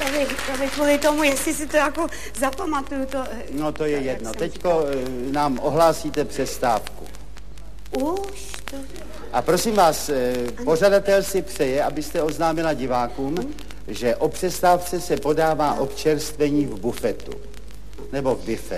To by kvůli tomu, jestli si to jako zapamatuju, to... No to je jedno. Teďko nám ohlásíte přestávku. Už to... A prosím vás, pořadatel si přeje, abyste oznámila divákům, že o přestávce se podává občerstvení v bufetu. Nebo v bife.